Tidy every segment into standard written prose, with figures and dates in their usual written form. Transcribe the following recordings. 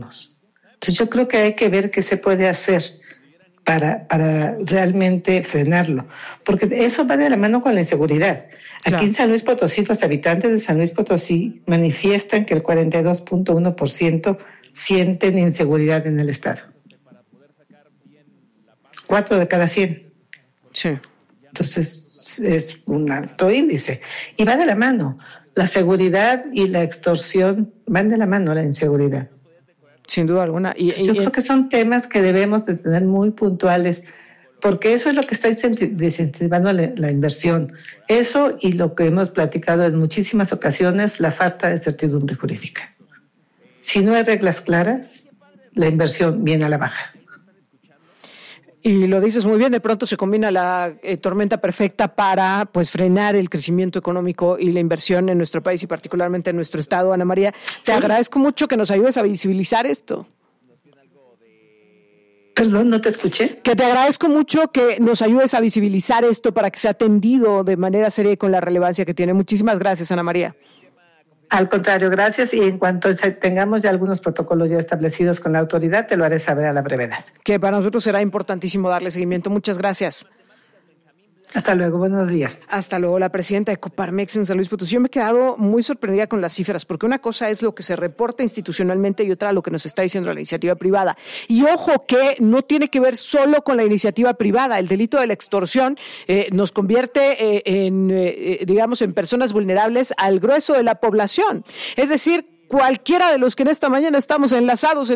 vivimos. Entonces yo creo que hay que ver qué se puede hacer para realmente frenarlo, porque eso va de la mano con la inseguridad. Claro. Aquí en San Luis Potosí, los habitantes de San Luis Potosí manifiestan que el 42.1% sienten inseguridad en el estado. 4 de cada 100. Sí. Entonces es un alto índice. Y va de la mano. La seguridad y la extorsión van de la mano, la inseguridad. Sin duda alguna. Yo creo que son temas que debemos de tener muy puntuales, porque eso es lo que está desincentivando la inversión. Eso y lo que hemos platicado en muchísimas ocasiones, la falta de certidumbre jurídica. Si no hay reglas claras, la inversión viene a la baja. Y lo dices muy bien, de pronto se combina la tormenta perfecta para frenar el crecimiento económico y la inversión en nuestro país y particularmente en nuestro estado. Ana María, te agradezco mucho que nos ayudes a visibilizar esto. Perdón, no te escuché. Que te agradezco mucho que nos ayudes a visibilizar esto para que sea atendido de manera seria y con la relevancia que tiene. Muchísimas gracias, Ana María. Al contrario, gracias, y en cuanto tengamos ya algunos protocolos ya establecidos con la autoridad, te lo haré saber a la brevedad. Que para nosotros será importantísimo darle seguimiento. Muchas gracias. Hasta luego, buenos días. Hasta luego, la presidenta de Coparmex en San Luis Potosí. Yo me he quedado muy sorprendida con las cifras, porque una cosa es lo que se reporta institucionalmente y otra lo que nos está diciendo la iniciativa privada. Y ojo que no tiene que ver solo con la iniciativa privada. El delito de la extorsión nos convierte en personas vulnerables al grueso de la población. Es decir, cualquiera de los que en esta mañana estamos enlazados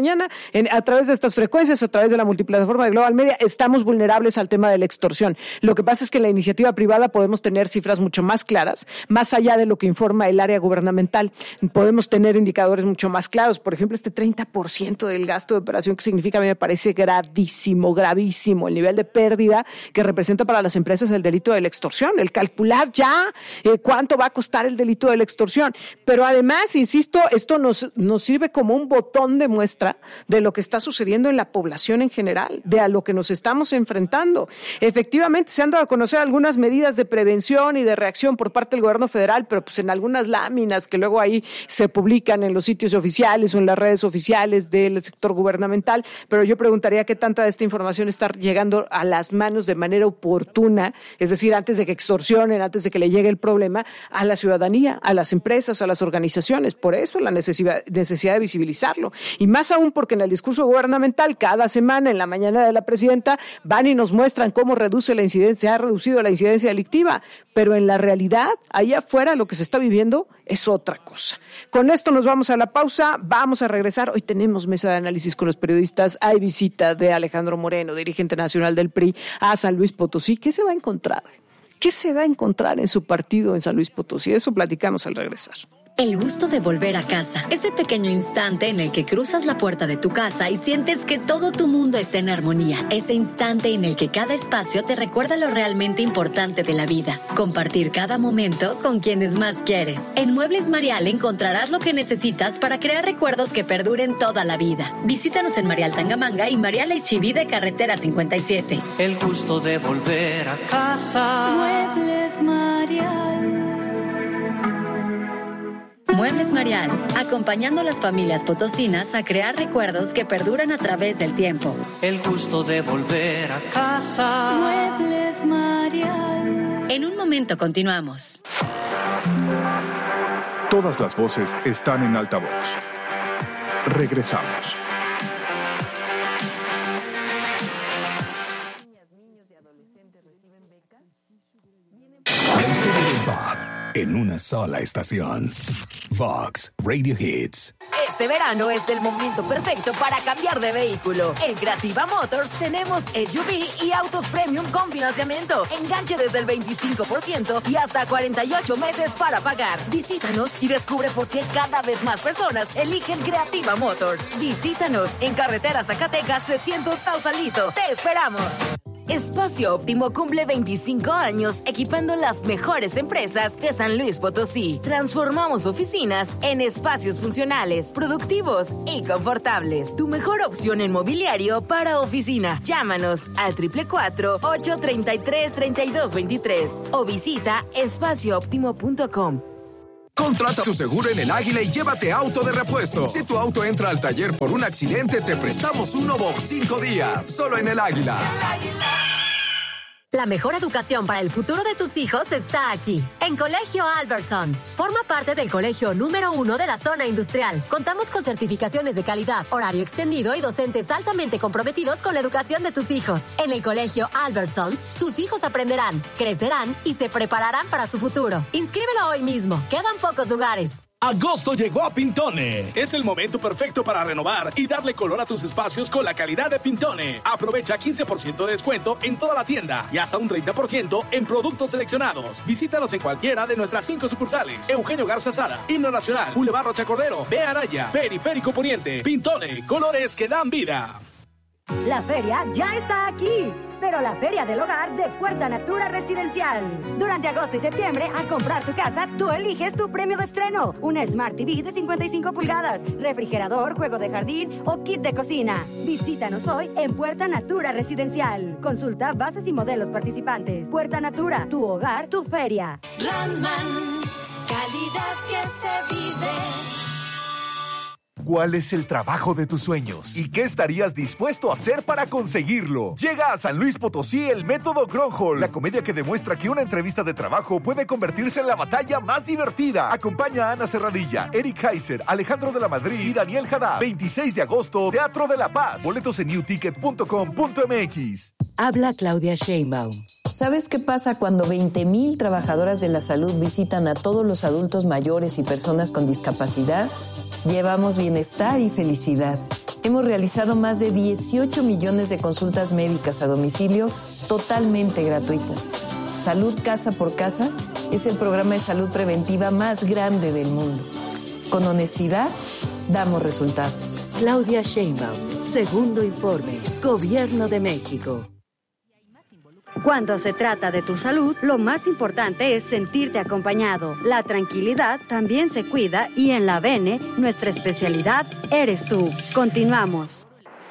a través de estas frecuencias, a través de la multiplataforma de Global Media, estamos vulnerables al tema de la extorsión. Lo que pasa es que en la iniciativa privada podemos tener cifras mucho más claras, más allá de lo que informa el área gubernamental. Podemos tener indicadores mucho más claros. Por ejemplo, este 30% del gasto de operación, que significa, a mí me parece gravísimo el nivel de pérdida que representa para las empresas el delito de la extorsión. El calcular ya cuánto va a costar el delito de la extorsión. Pero además, insisto, esto nos sirve como un botón de muestra de lo que está sucediendo en la población en general, de a lo que nos estamos enfrentando. Efectivamente, se han dado a conocer algunas medidas de prevención y de reacción por parte del gobierno federal, pero en algunas láminas que luego ahí se publican en los sitios oficiales o en las redes oficiales del sector gubernamental. Pero yo preguntaría qué tanta de esta información está llegando a las manos de manera oportuna, es decir, antes de que extorsionen, antes de que le llegue el problema a la ciudadanía, a las empresas, a las organizaciones. Por eso la necesidad de visibilizarlo. Y más aún porque en el discurso gubernamental, cada semana en la mañana de la presidenta, van y nos muestran cómo ha reducido la incidencia delictiva. Pero en la realidad, allá afuera, lo que se está viviendo es otra cosa. Con esto nos vamos a la pausa, vamos a regresar. Hoy tenemos mesa de análisis con los periodistas. Hay visita de Alejandro Moreno, dirigente nacional del PRI, a San Luis Potosí. ¿Qué se va a encontrar? ¿Qué se va a encontrar en su partido en San Luis Potosí? Eso platicamos al regresar. El gusto de volver a casa. Ese pequeño instante en el que cruzas la puerta de tu casa y sientes que todo tu mundo está en armonía. Ese instante en el que cada espacio te recuerda lo realmente importante de la vida. Compartir cada momento con quienes más quieres. En Muebles Marial encontrarás lo que necesitas para crear recuerdos que perduren toda la vida. Visítanos en Marial Tangamanga y Marial H-E-B de Carretera 57. El gusto de volver a casa. Muebles Marial. Muebles Marial, acompañando a las familias potosinas a crear recuerdos que perduran a través del tiempo. El gusto de volver a casa. Muebles Marial. En un momento continuamos. Todas las voces están en altavoz. Regresamos. La historia del pop en una sola estación. Vox Radio Hits. Este verano es el momento perfecto para cambiar de vehículo. En Creativa Motors tenemos SUV y autos premium con financiamiento. Enganche desde el 25% y hasta 48 meses para pagar. Visítanos y descubre por qué cada vez más personas eligen Creativa Motors. Visítanos en Carretera Zacatecas 300 Sausalito. ¡Te esperamos! Espacio Óptimo cumple 25 años equipando las mejores empresas de San Luis Potosí. Transformamos oficinas en espacios funcionales, productivos y confortables. Tu mejor opción en mobiliario para oficina. Llámanos al 444-833-3223 o visita espaciooptimo.com. Contrata tu seguro en El Águila y llévate auto de repuesto. Si tu auto entra al taller por un accidente, te prestamos uno por 5 días. Solo en El Águila. La mejor educación para el futuro de tus hijos está aquí, en Colegio Albertsons. Forma parte del colegio número 1 de la zona industrial. Contamos con certificaciones de calidad, horario extendido y docentes altamente comprometidos con la educación de tus hijos. En el Colegio Albertsons, tus hijos aprenderán, crecerán y se prepararán para su futuro. Inscríbelo hoy mismo. Quedan pocos lugares. Agosto llegó a Pintone. Es el momento perfecto para renovar y darle color a tus espacios con la calidad de Pintone. Aprovecha 15% de descuento en toda la tienda y hasta un 30% en productos seleccionados. Visítanos en cualquiera de nuestras 5 sucursales. Eugenio Garza Sara, Himno Nacional, Boulevard Rocha Cordero, B. Araya, Periférico Poniente. Pintone, colores que dan vida. La feria ya está aquí, pero la Feria del Hogar de Puerta Natura Residencial. Durante agosto y septiembre, al comprar tu casa, tú eliges tu premio de estreno. Una Smart TV de 55 pulgadas, refrigerador, juego de jardín o kit de cocina. Visítanos hoy en Puerta Natura Residencial. Consulta bases y modelos participantes. Puerta Natura, tu hogar, tu feria. Roundman, calidad que se vive. ¿Cuál es el trabajo de tus sueños? ¿Y qué estarías dispuesto a hacer para conseguirlo? Llega a San Luis Potosí el Método Gronholm, la comedia que demuestra que una entrevista de trabajo puede convertirse en la batalla más divertida. Acompaña a Ana Serradilla, Eric Heiser, Alejandro de la Madrid y Daniel Haddad. 26 de agosto, Teatro de la Paz. Boletos en newticket.com.mx. Habla Claudia Sheinbaum. ¿Sabes qué pasa cuando 20,000 trabajadoras de la salud visitan a todos los adultos mayores y personas con discapacidad? Llevamos bienestar y felicidad. Hemos realizado más de 18 millones de consultas médicas a domicilio totalmente gratuitas. Salud Casa por Casa es el programa de salud preventiva más grande del mundo. Con honestidad, damos resultados. Claudia Sheinbaum, segundo informe, Gobierno de México. Cuando se trata de tu salud, lo más importante es sentirte acompañado. La tranquilidad también se cuida y en la Bene, nuestra especialidad eres tú. Continuamos.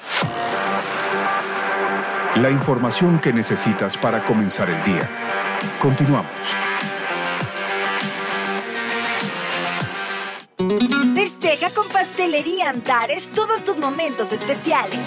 La información que necesitas para comenzar el día. Continuamos. Festeja con Pastelería Antares todos tus momentos especiales.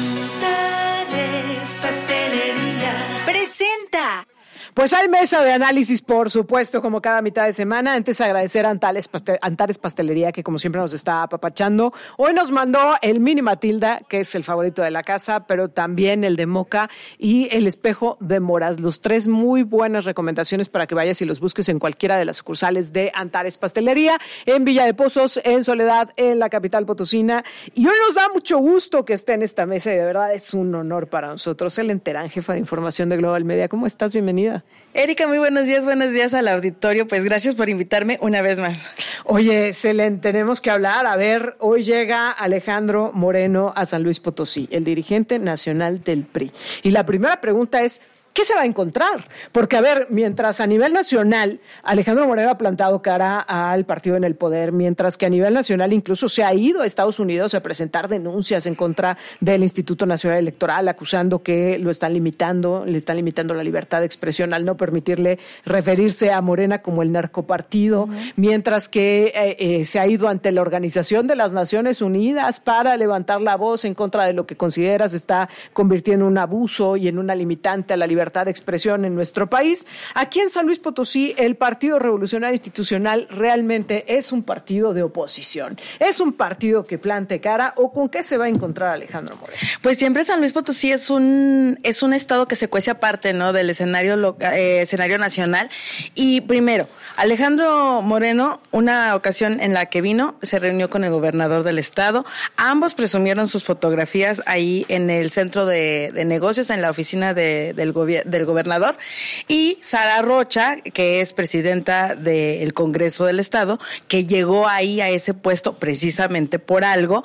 Antares Pastelería presenta. Pues hay mesa de análisis, por supuesto, como cada mitad de semana. Antes agradecer a Antares Pastelería, que como siempre nos está apapachando. Hoy nos mandó el Mini Matilda, que es el favorito de la casa, pero también el de Moca y el espejo de moras. Los 3 muy buenas recomendaciones para que vayas y los busques en cualquiera de las sucursales de Antares Pastelería, en Villa de Pozos, en Soledad, en la capital potosina. Y hoy nos da mucho gusto que esté en esta mesa y de verdad es un honor para nosotros. Helen Terán, jefa de información de Global Media. ¿Cómo estás? Bienvenida. Erika, muy buenos días al auditorio, pues gracias por invitarme una vez más. Oye, Selén, tenemos que hablar, a ver, hoy llega Alejandro Moreno a San Luis Potosí, el dirigente nacional del PRI. Y la primera pregunta es, ¿qué se va a encontrar? Porque, a ver, mientras a nivel nacional Alejandro Moreno ha plantado cara al partido en el poder, mientras que a nivel nacional incluso se ha ido a Estados Unidos a presentar denuncias en contra del Instituto Nacional Electoral, acusando que le están limitando la libertad de expresión al no permitirle referirse a Morena como el narcopartido, mientras que se ha ido ante la Organización de las Naciones Unidas para levantar la voz en contra de lo que considera se está convirtiendo en un abuso y en una limitante a la libertad de expresión en nuestro país. Aquí en San Luis Potosí, el Partido Revolucionario Institucional realmente es un partido de oposición. ¿Es un partido que plante cara o con qué se va a encontrar Alejandro Moreno? Pues siempre San Luis Potosí es un estado que se cuece aparte, ¿no?, del escenario nacional. Y primero, Alejandro Moreno, una ocasión en la que vino, se reunió con el gobernador del estado. Ambos presumieron sus fotografías ahí en el centro de negocios, en la oficina del gobernador, y Sara Rocha, que es presidenta del Congreso del Estado, que llegó ahí a ese puesto precisamente por algo,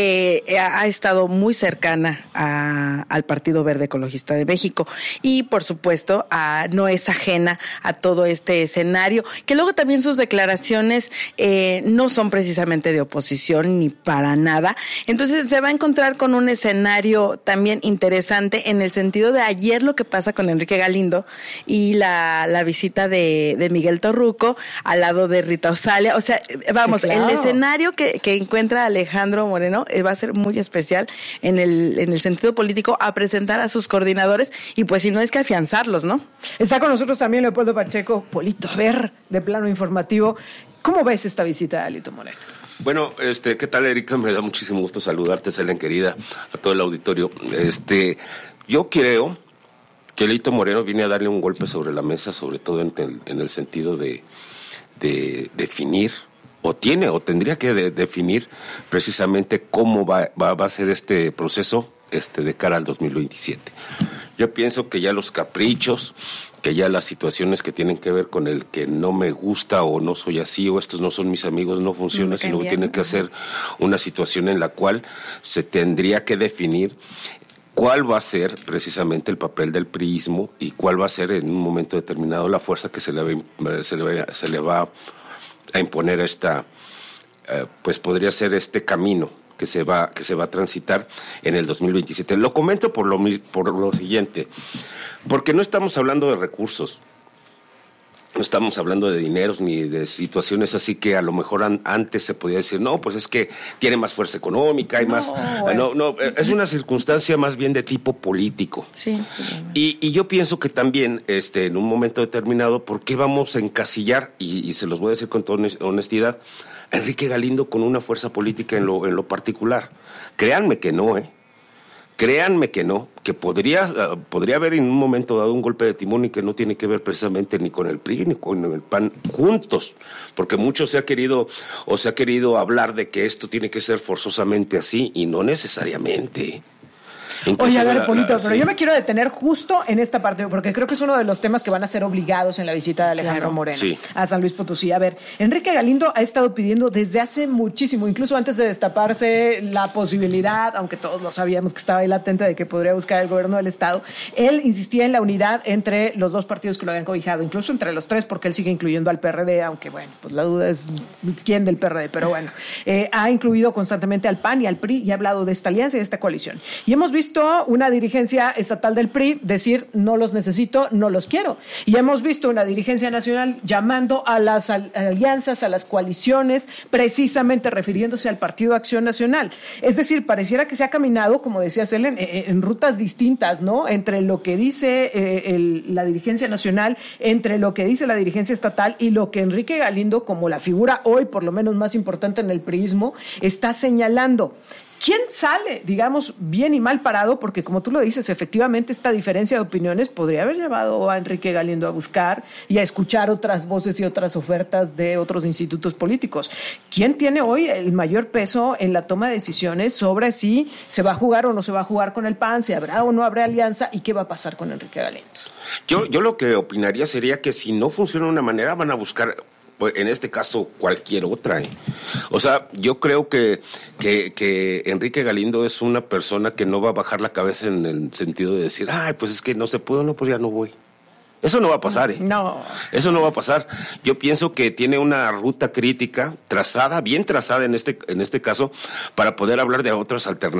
ha estado muy cercana al Partido Verde Ecologista de México y por supuesto no es ajena a todo este escenario, que luego también sus declaraciones no son precisamente de oposición ni para nada. Entonces se va a encontrar con un escenario también interesante en el sentido de ayer lo que pasó pasa con Enrique Galindo y la visita de Miguel Torruco al lado de Rita Osalia. O sea, vamos, sí, claro. El escenario que encuentra Alejandro Moreno va a ser muy especial en el sentido político, a presentar a sus coordinadores y pues si no es que afianzarlos, ¿no? Está con nosotros también Leopoldo Pacheco. Polito, a ver, de plano informativo, ¿cómo ves esta visita de Alito Moreno? Bueno, ¿qué tal, Erika? Me da muchísimo gusto saludarte, Selene querida, a todo el auditorio. Yo creo que Alito Moreno viene a darle un golpe sobre la mesa, sobre todo en el sentido de definir, o tendría que definir precisamente cómo va a ser este proceso de cara al 2027. Yo pienso que ya los caprichos, que ya las situaciones que tienen que ver con el que no me gusta o no soy así o estos no son mis amigos no funciona, sino que tiene que ser una situación en la cual se tendría que definir cuál va a ser precisamente el papel del priismo y cuál va a ser en un momento determinado la fuerza que se le va a imponer a esta, pues podría ser este camino que se va a transitar en el 2027. Lo comento por lo siguiente, porque no estamos hablando de recursos, no estamos hablando de dineros ni de situaciones así que a lo mejor antes se podía decir, no, pues es que tiene más fuerza económica, hay más... No, es una circunstancia más bien de tipo político. Sí. Y yo pienso que también en un momento determinado, ¿por qué vamos a encasillar? Y se los voy a decir con toda honestidad, a Enrique Galindo con una fuerza política en lo particular. Créanme que no, Créanme que no, que podría haber en un momento dado un golpe de timón y que no tiene que ver precisamente ni con el PRI ni con el PAN juntos, porque mucho se ha querido hablar de que esto tiene que ser forzosamente así y no necesariamente. Oye, a ver, Polito, pero yo me quiero detener justo en esta parte, porque creo que es uno de los temas que van a ser obligados en la visita de Alejandro Moreno a San Luis Potosí. A ver, Enrique Galindo ha estado pidiendo desde hace muchísimo, incluso antes de destaparse la posibilidad, aunque todos lo sabíamos que estaba ahí latente de que podría buscar el gobierno del Estado, él insistía en la unidad entre los dos partidos que lo habían cobijado, incluso entre los tres, porque él sigue incluyendo al PRD, aunque bueno, pues la duda es quién del PRD, pero bueno, ha incluido constantemente al PAN y al PRI y ha hablado de esta alianza y de esta coalición. Y hemos visto una dirigencia estatal del PRI decir no los necesito, no los quiero. Y hemos visto una dirigencia nacional llamando a las alianzas, a las coaliciones, precisamente refiriéndose al Partido Acción Nacional. Es decir, pareciera que se ha caminado, como decía Selene, en rutas distintas, ¿no? Entre lo que dice la dirigencia nacional, entre lo que dice la dirigencia estatal y lo que Enrique Galindo, como la figura hoy por lo menos más importante en el priismo, está señalando. ¿Quién sale, digamos, bien y mal parado? Porque como tú lo dices, efectivamente esta diferencia de opiniones podría haber llevado a Enrique Galindo a buscar y a escuchar otras voces y otras ofertas de otros institutos políticos. ¿Quién tiene hoy el mayor peso en la toma de decisiones sobre si se va a jugar o no se va a jugar con el PAN, si habrá o no habrá alianza y qué va a pasar con Enrique Galindo? Yo lo que opinaría sería que si no funciona de una manera van a buscar... Pues en este caso cualquier otra. O sea, yo creo que Enrique Galindo es una persona que no va a bajar la cabeza en el sentido de decir, ay, pues es que no se puede, no, pues ya no voy. Eso no va a pasar, No. Eso no va a pasar. Yo pienso que tiene una ruta crítica trazada, bien trazada en este caso, para poder hablar de otras alternativas.